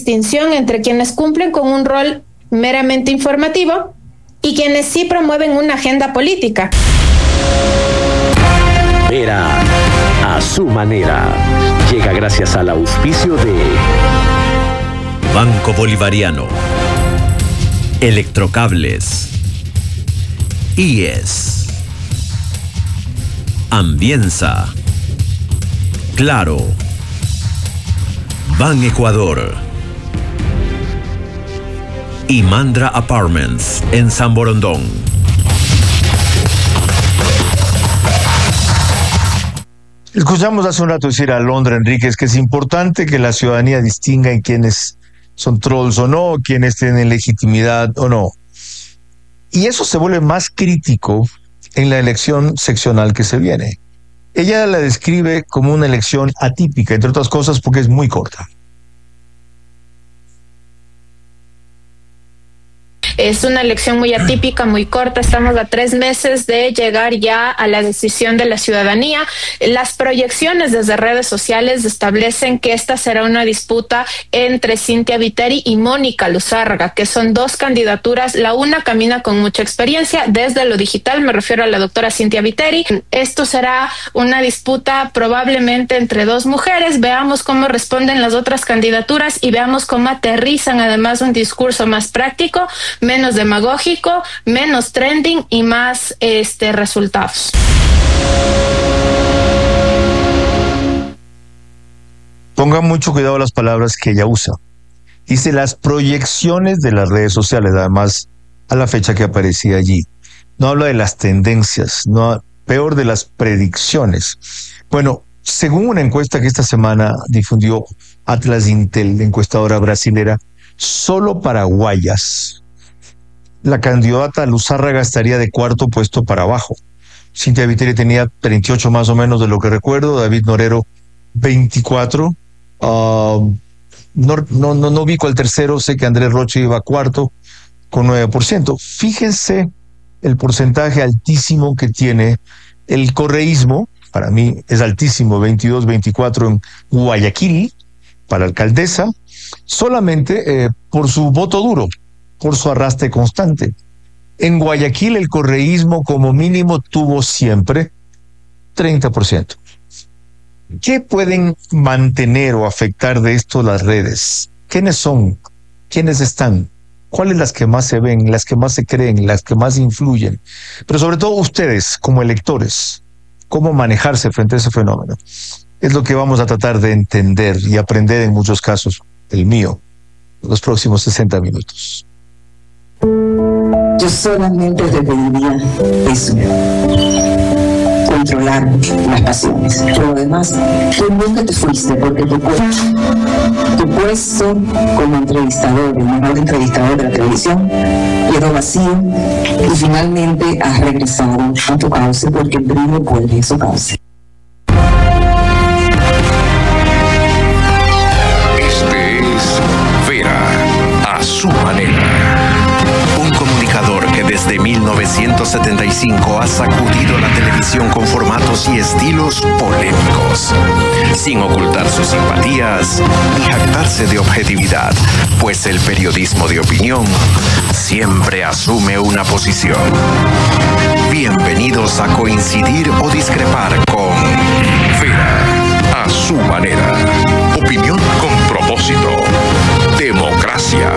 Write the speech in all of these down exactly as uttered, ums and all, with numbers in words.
distinción entre quienes cumplen con un rol meramente informativo y quienes sí promueven una agenda política. Vera a su manera. Llega gracias al auspicio de Banco Bolivariano, Electrocables, I E S, Ambienza, Claro, Ban Ecuador y Mandra Apartments en San Borondón. Escuchamos hace un rato decir a Alondra Enríquez que es importante que la ciudadanía distinga en quiénes son trolls o no, quiénes tienen legitimidad o no. Y eso se vuelve más crítico en la elección seccional que se viene. Ella la describe como una elección atípica, entre otras cosas porque es muy corta. Es una elección muy atípica, muy corta. Estamos a tres meses de llegar ya a la decisión de la ciudadanía. Las proyecciones desde redes sociales establecen que esta será una disputa entre Cynthia Viteri y Mónica Luzárraga, que son dos candidaturas. La una camina con mucha experiencia desde lo digital, me refiero a la doctora Cynthia Viteri. Esto será una disputa probablemente entre dos mujeres. Veamos cómo responden las otras candidaturas y veamos cómo aterrizan además un discurso más práctico, menos demagógico, menos trending y más este, resultados. Pongan mucho cuidado a las palabras que ella usa. Dice las proyecciones de las redes sociales, además a la fecha que aparecía allí. No habla de las tendencias, no, peor de las predicciones. Bueno, según una encuesta que esta semana difundió Atlas Intel, encuestadora brasilera, solo para Guayas, la candidata Luzárraga estaría de cuarto puesto para abajo. Cynthia Viteri tenía treinta y ocho más o menos de lo que recuerdo, David Norero veinticuatro. Uh, no, no, no, no ubico al tercero, sé que Andrés Rocha iba a cuarto con nueve por ciento. Fíjense el porcentaje altísimo que tiene el correísmo, para mí es altísimo, veintidós veinticuatro en Guayaquil, para alcaldesa, solamente eh, por su voto duro, por su arrastre constante. En Guayaquil el correísmo como mínimo tuvo siempre treinta por ciento. ¿Qué pueden mantener o afectar de esto las redes? ¿Quiénes son? ¿Quiénes están? ¿Cuáles las que más se ven, las que más se creen, las que más influyen? Pero sobre todo ustedes como electores, ¿cómo manejarse frente a ese fenómeno? Es lo que vamos a tratar de entender y aprender en muchos casos, el mío, en los próximos sesenta minutos. Yo solamente te pediría eso, controlar las pasiones. Por lo demás, tú nunca te fuiste porque tu, tu puesto como entrevistador, el mejor entrevistador de la televisión, quedó vacío y finalmente has regresado a tu cauce porque el brillo vuelve a su cauce. Este es Vera a su manera. Desde mil novecientos setenta y cinco ha sacudido la televisión con formatos y estilos polémicos, sin ocultar sus simpatías ni jactarse de objetividad, pues el periodismo de opinión siempre asume una posición. Bienvenidos a coincidir o discrepar con Vera a su manera. Opinión con propósito. Democracia.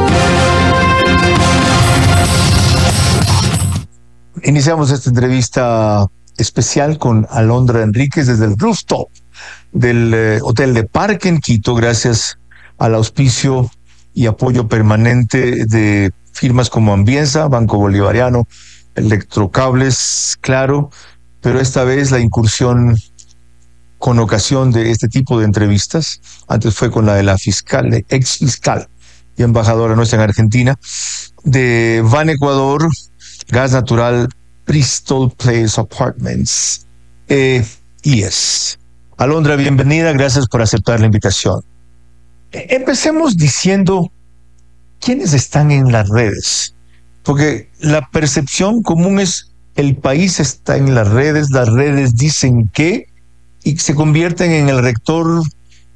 Iniciamos esta entrevista especial con Alondra Enríquez desde el rooftop del eh, Hotel de Parque en Quito, gracias al auspicio y apoyo permanente de firmas como Ambienza, Banco Bolivariano, Electrocables, Claro, pero esta vez la incursión con ocasión de este tipo de entrevistas, antes fue con la de la fiscal, de ex fiscal y embajadora nuestra en Argentina, de Ban Ecuador, Gas Natural, Bristol Place Apartments, eh, I E S. Alondra, bienvenida, gracias por aceptar la invitación. Empecemos diciendo quiénes están en las redes, porque la percepción común es el país está en las redes, las redes dicen que, y se convierten en el rector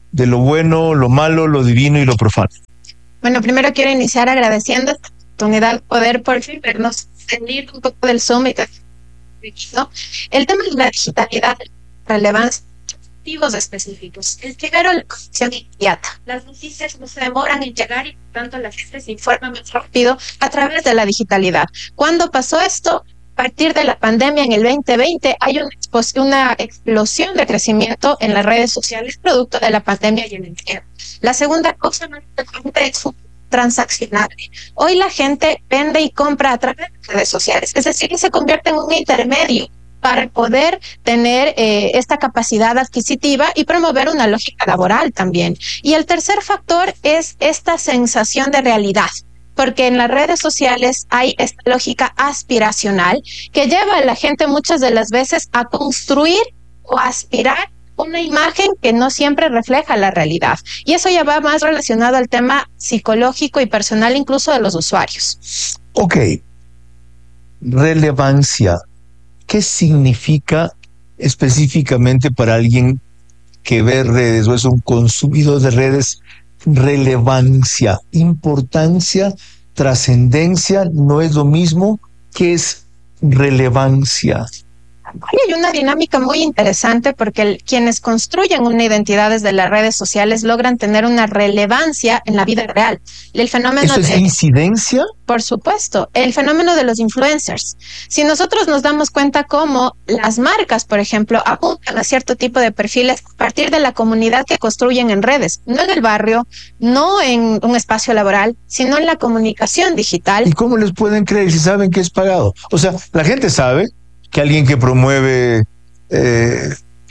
de lo bueno, lo malo, lo divino y lo profano. Bueno, primero quiero iniciar agradeciendo esta oportunidad, poder por fin vernos salir un poco del Zoom y de- ¿no? El tema de la digitalidad, relevancia, objetivos específicos. El llegar a la conexión inmediata. Las noticias no se demoran en llegar y por tanto la gente se informa más rápido a través de la digitalidad. ¿Cuándo pasó esto? A partir de la pandemia en el veinte veinte hay una, expos- una explosión de crecimiento en las redes sociales producto de la pandemia y el encierro. La segunda cosa más importante es su transaccionable. Hoy la gente vende y compra a través de redes sociales, es decir, se convierte en un intermedio para poder tener eh, esta capacidad adquisitiva y promover una lógica laboral también. Y el tercer factor es esta sensación de realidad, porque en las redes sociales hay esta lógica aspiracional que lleva a la gente muchas de las veces a construir o aspirar una imagen que no siempre refleja la realidad. Y eso ya va más relacionado al tema psicológico y personal incluso de los usuarios. Ok, relevancia. ¿Qué significa específicamente para alguien que ve redes o es un consumidor de redes? Relevancia, importancia, trascendencia, no es lo mismo. ¿Qué es relevancia? Hay una dinámica muy interesante porque el, quienes construyen una identidad desde las redes sociales logran tener una relevancia en la vida real. El fenómeno ¿Eso es de, incidencia? por supuesto, el fenómeno de los influencers. Si nosotros nos damos cuenta cómo las marcas, por ejemplo, apuntan a cierto tipo de perfiles a partir de la comunidad que construyen en redes, no en el barrio, no en un espacio laboral, sino en la comunicación digital. ¿Y cómo les pueden creer si saben que es pagado? O sea, la gente sabe que alguien que promueve eh,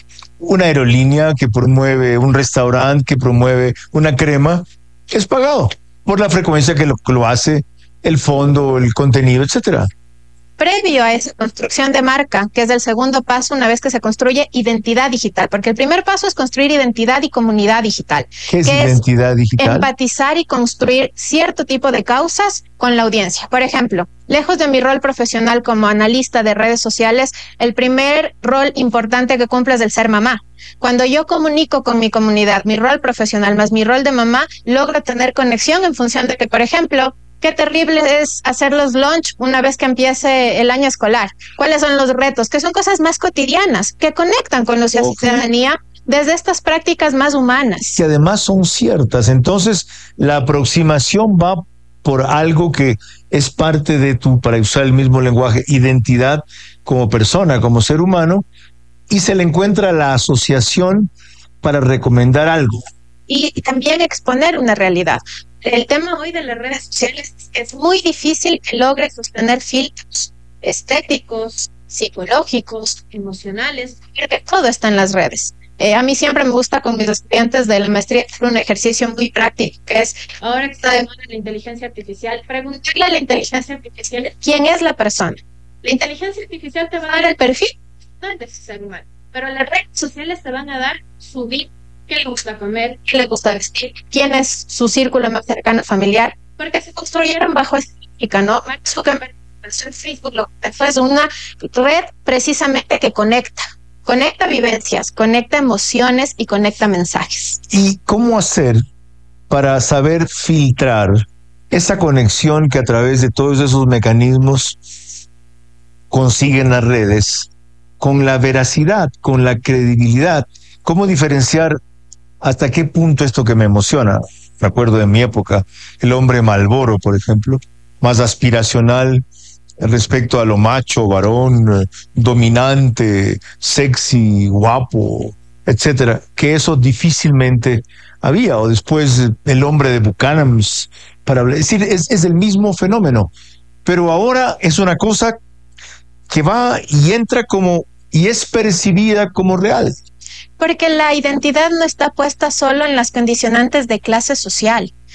una aerolínea, que promueve un restaurante, que promueve una crema, es pagado por la frecuencia que lo, que lo hace, el fondo, el contenido, etcétera. Previo a esa construcción de marca, que es el segundo paso una vez que se construye identidad digital, porque el primer paso es construir identidad y comunidad digital. ¿Qué es que identidad es digital? Empatizar y construir cierto tipo de causas con la audiencia. Por ejemplo, lejos de mi rol profesional como analista de redes sociales, el primer rol importante que cumplo es el ser mamá. Cuando yo comunico con mi comunidad, mi rol profesional más mi rol de mamá, logro tener conexión en función de que, por ejemplo, qué terrible es hacer los lunch una vez que empiece el año escolar. ¿Cuáles son los retos? Que son cosas más cotidianas, que conectan con la ciudadanía desde estas prácticas más humanas. Que además son ciertas. Entonces, la aproximación va por algo que es parte de tu, para usar el mismo lenguaje, identidad como persona, como ser humano, y se le encuentra la asociación para recomendar algo. Y, y también exponer una realidad. El tema hoy de las redes sociales es que es muy difícil que logre sostener filtros estéticos, psicológicos, emocionales, porque todo está en las redes. Eh, a mí siempre me gusta con mis estudiantes de la maestría hacer un ejercicio muy práctico, que es, ahora que está de moda la inteligencia artificial, preguntarle a la inteligencia artificial quién es la persona. La inteligencia artificial te va a dar el perfil de ese ser humano, pero las redes sociales te van a dar su vida. ¿Qué le gusta comer? ¿Qué le gusta vestir? ¿Quién es su círculo más cercano familiar? Porque se construyeron bajo esta lógica, ¿no? Mark Zuckerberg empezó en Facebook, lo que fue una red precisamente que conecta. Conecta vivencias, conecta emociones y conecta mensajes. ¿Y cómo hacer para saber filtrar esa conexión que a través de todos esos mecanismos consiguen las redes con la veracidad, con la credibilidad? ¿Cómo diferenciar hasta qué punto esto que me emociona? Me acuerdo de mi época, el hombre Marlboro, por ejemplo, más aspiracional respecto a lo macho, varón, dominante, sexy, guapo, etcétera, que eso difícilmente había. O después el hombre de Buchanan, para es decir, es, es el mismo fenómeno, pero ahora es una cosa que va y entra como y es percibida como real. Porque la identidad no está puesta solo en las condicionantes de clase social.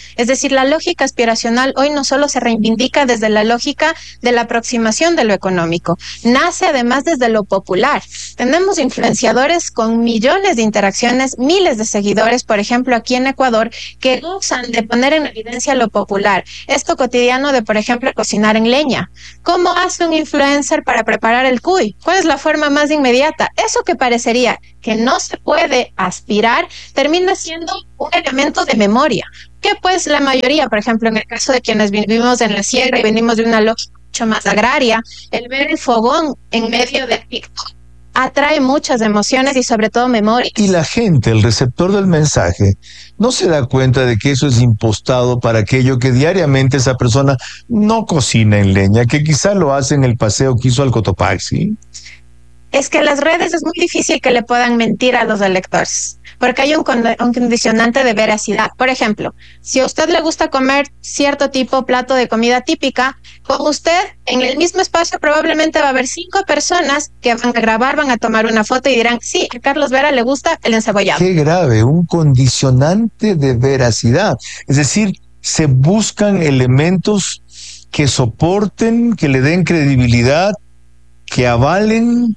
Es decir, la lógica aspiracional hoy no solo se reivindica desde la lógica de la aproximación de lo económico, nace además desde lo popular. Tenemos influenciadores con millones de interacciones, miles de seguidores, por ejemplo, aquí en Ecuador, que gozan de poner en evidencia lo popular. Esto cotidiano de, por ejemplo, cocinar en leña. ¿Cómo hace un influencer para preparar el cuy? ¿Cuál es la forma más inmediata? Eso que parecería que no se puede aspirar, termina siendo un elemento de memoria, que pues la mayoría, por ejemplo, en el caso de quienes vivimos en la sierra y venimos de una lógica mucho más agraria, el ver el fogón en medio de TikTok atrae muchas emociones y sobre todo memorias. Y la gente, el receptor del mensaje, no se da cuenta de que eso es impostado para aquello que diariamente esa persona no cocina en leña, que quizá lo hace en el paseo que hizo al Cotopaxi. Es que en las redes es muy difícil que le puedan mentir a los electores, porque hay un, un condicionante de veracidad. Por ejemplo, si a usted le gusta comer cierto tipo, plato de comida típica, con usted en el mismo espacio probablemente va a haber cinco personas que van a grabar, van a tomar una foto y dirán, sí, a Carlos Vera le gusta el encebollado. Qué grave, un condicionante de veracidad. Es decir, se buscan elementos que soporten, que le den credibilidad, que avalen.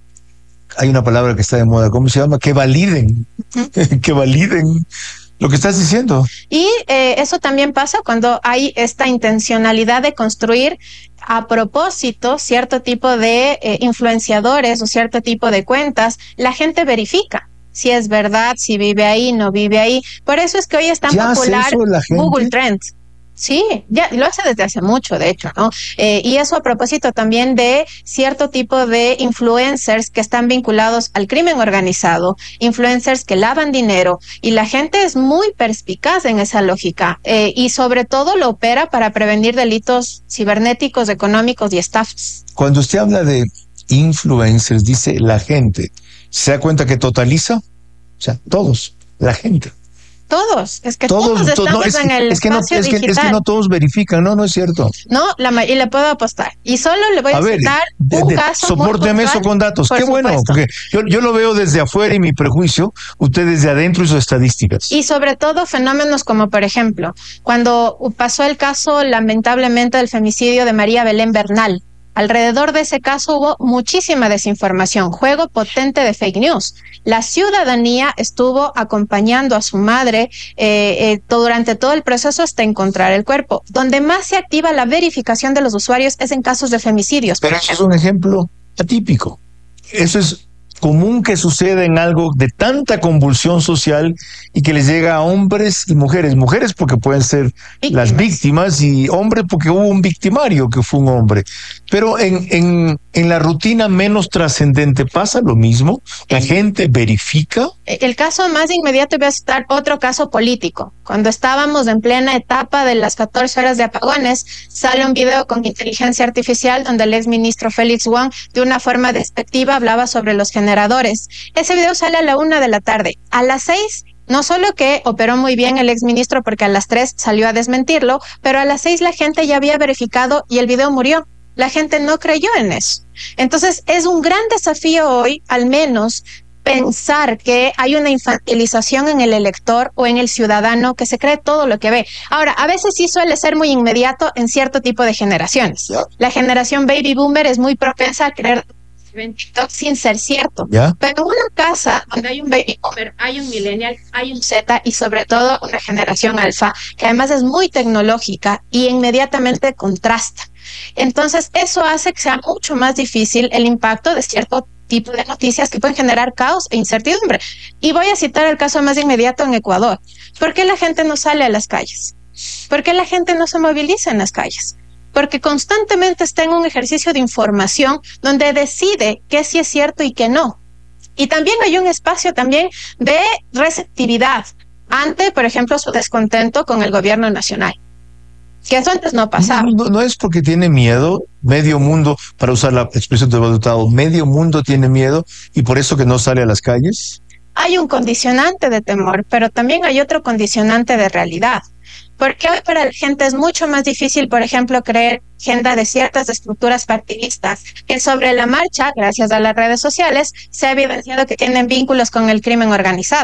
Hay una palabra que está de moda, ¿cómo se llama? Que validen, uh-huh. que validen lo que estás diciendo. Y eh, eso también pasa cuando hay esta intencionalidad de construir a propósito cierto tipo de eh, influenciadores o cierto tipo de cuentas. La gente verifica si es verdad, si vive ahí, no vive ahí. Por eso es que hoy es tan ¿Ya popular hace eso la gente? Google Trends. Sí, ya lo hace desde hace mucho, de hecho, ¿no? Eh, y eso a propósito también de cierto tipo de influencers que están vinculados al crimen organizado, influencers que lavan dinero, y la gente es muy perspicaz en esa lógica, eh, y sobre todo lo opera para prevenir delitos cibernéticos, económicos y estafas. Cuando usted habla de influencers, dice la gente, ¿se da cuenta que totaliza? O sea, todos, la gente. Todos, es que todos, todos estamos no, es, en el es que espacio no, es digital. Que, es que no todos verifican, no, no es cierto. No, la, y le puedo apostar. Y solo le voy a, a ver, citar un de, de, caso Sopórteme eso con datos. Qué supuesto. Bueno, porque yo, yo lo veo desde afuera y mi prejuicio, usted desde adentro y sus estadísticas. Y sobre todo fenómenos como, por ejemplo, cuando pasó el caso, lamentablemente, del femicidio de María Belén Bernal. Alrededor de ese caso hubo muchísima desinformación, juego potente de fake news. La ciudadanía estuvo acompañando a su madre eh, eh, todo, durante todo el proceso hasta encontrar el cuerpo. Donde más se activa la verificación de los usuarios es en casos de femicidios. Pero eso es un ejemplo atípico. Eso es común que suceda en algo de tanta convulsión social y que les llega a hombres y mujeres. Mujeres porque pueden ser víctimas. Las víctimas, y hombres porque hubo un victimario que fue un hombre. Pero en, en, en la rutina menos trascendente pasa lo mismo. La el, gente verifica. El caso más inmediato, voy a citar otro caso político. Cuando estábamos en plena etapa de las catorce horas de apagones, sale un video con inteligencia artificial donde el exministro Félix Wong de una forma despectiva hablaba sobre los generadores. Ese video sale a la una de la tarde. A las seis, no solo que operó muy bien el exministro porque a las tres salió a desmentirlo, pero a las seis la gente ya había verificado y el video murió. La gente no creyó en eso. Entonces es un gran desafío hoy, al menos, pensar que hay una infantilización en el elector o en el ciudadano que se cree todo lo que ve. Ahora, a veces sí suele ser muy inmediato en cierto tipo de generaciones. La generación baby boomer es muy propensa a creer en TikTok sin ser cierto. ¿Ya? Pero en una casa donde hay un baby boomer, hay un millennial, hay un Z y sobre todo una generación alfa que además es muy tecnológica y inmediatamente contrasta. Entonces eso hace que sea mucho más difícil el impacto de cierto tipo de noticias que pueden generar caos e incertidumbre. Y voy a citar el caso más inmediato en Ecuador. ¿Por qué la gente no sale a las calles? ¿Por qué la gente no se moviliza en las calles? Porque constantemente está en un ejercicio de información donde decide qué sí es cierto y qué no. Y también hay un espacio también de receptividad ante, por ejemplo, su descontento con el gobierno nacional. Que eso antes no pasaba. No, no, no es porque tiene miedo, medio mundo, para usar la expresión del diputado, medio mundo tiene miedo y por eso que no sale a las calles. Hay un condicionante de temor, pero también hay otro condicionante de realidad. Porque hoy para la gente es mucho más difícil, por ejemplo, creer agenda de ciertas estructuras partidistas que sobre la marcha, gracias a las redes sociales, se ha evidenciado que tienen vínculos con el crimen organizado.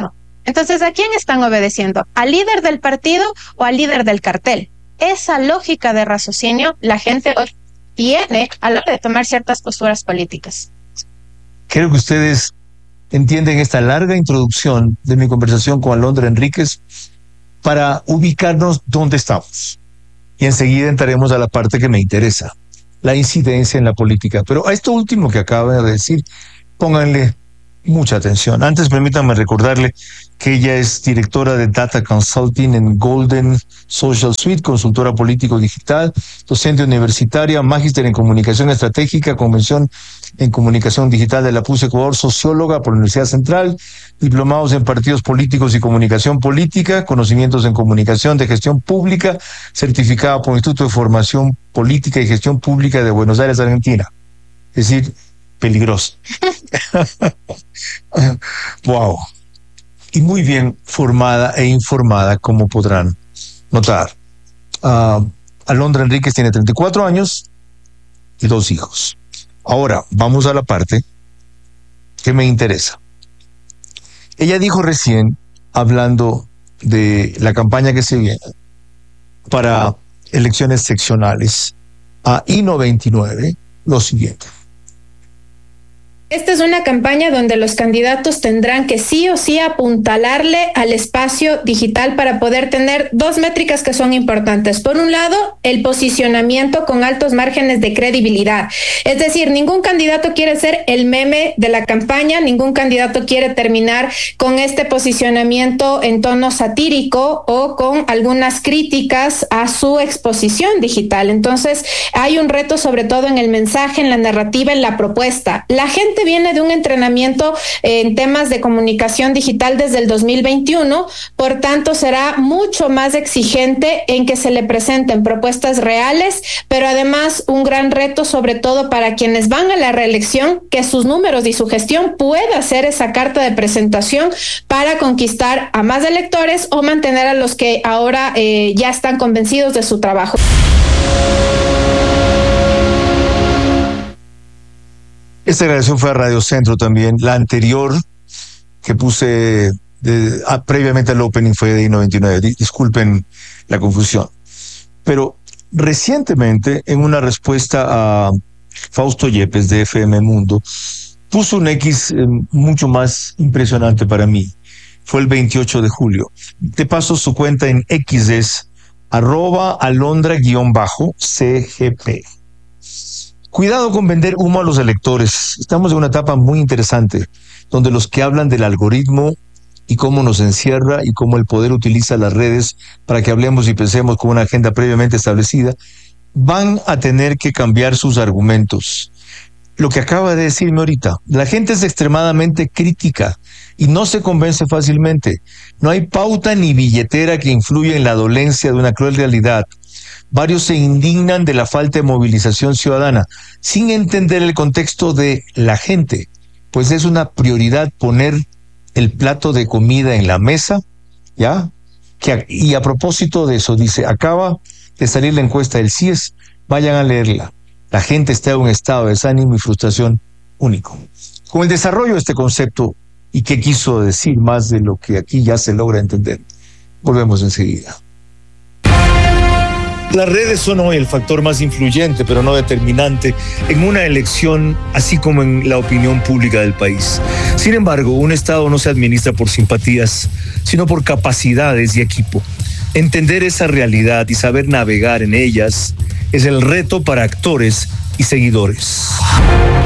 Entonces, ¿a quién están obedeciendo? ¿Al líder del partido o al líder del cartel? Esa lógica de raciocinio la gente hoy tiene a la hora de tomar ciertas posturas políticas. Creo que ustedes entienden esta larga introducción de mi conversación con Alondra Enríquez para ubicarnos dónde estamos. Y enseguida entraremos a la parte que me interesa, la incidencia en la política. Pero a esto último que acaba de decir, pónganle mucha atención. Antes, permítanme recordarle que ella es directora de Data Consulting en Golden Social Suite, consultora político digital, docente universitaria, magíster en comunicación estratégica, convención en comunicación digital de la P U C Ecuador, socióloga por la Universidad Central, diplomados en partidos políticos y comunicación política, conocimientos en comunicación de gestión pública, certificada por el Instituto de Formación Política y Gestión Pública de Buenos Aires, Argentina. Es decir, peligroso. Wow. Y muy bien formada e informada, como podrán notar. Uh, Alondra Enríquez tiene treinta y cuatro años y dos hijos. Ahora, vamos a la parte que me interesa. Ella dijo recién, hablando de la campaña que se viene para elecciones seccionales a I N O veintinueve, lo siguiente. Esta es una campaña donde los candidatos tendrán que sí o sí apuntalarle al espacio digital para poder tener dos métricas que son importantes. Por un lado, el posicionamiento con altos márgenes de credibilidad. Es decir, ningún candidato quiere ser el meme de la campaña, ningún candidato quiere terminar con este posicionamiento en tono satírico o con algunas críticas a su exposición digital. Entonces, hay un reto sobre todo en el mensaje, en la narrativa, en la propuesta. La gente viene de un entrenamiento en temas de comunicación digital desde el dos mil veintiuno, por tanto será mucho más exigente en que se le presenten propuestas reales, pero además un gran reto sobre todo para quienes van a la reelección, que sus números y su gestión pueda ser esa carta de presentación para conquistar a más electores o mantener a los que ahora eh, ya están convencidos de su trabajo. Esta grabación fue a Radio Centro también. La anterior que puse de, ah, previamente al opening fue de I N O veintinueve. Disculpen la confusión. Pero recientemente, en una respuesta a Fausto Yepes de F M Mundo, puso un X eh, mucho más impresionante para mí. Fue el veintiocho de julio. De paso, su cuenta en X es arroba alondra-C G P. Cuidado con vender humo a los electores. Estamos en una etapa muy interesante, donde los que hablan del algoritmo y cómo nos encierra y cómo el poder utiliza las redes para que hablemos y pensemos con una agenda previamente establecida, van a tener que cambiar sus argumentos. Lo que acaba de decirme ahorita, la gente es extremadamente crítica y no se convence fácilmente. No hay pauta ni billetera que influya en la dolencia de una cruel realidad. Varios se indignan de la falta de movilización ciudadana, sin entender el contexto de la gente, pues es una prioridad poner el plato de comida en la mesa, ¿ya? Que, y a propósito de eso, dice, acaba de salir la encuesta del C I E S, vayan a leerla. La gente está en un estado de desánimo y frustración único. Con el desarrollo de este concepto, y qué quiso decir más de lo que aquí ya se logra entender, volvemos enseguida. Las redes son hoy el factor más influyente, pero no determinante, en una elección, así como en la opinión pública del país. Sin embargo, un Estado no se administra por simpatías, sino por capacidades y equipo. Entender esa realidad y saber navegar en ellas es el reto para actores y seguidores.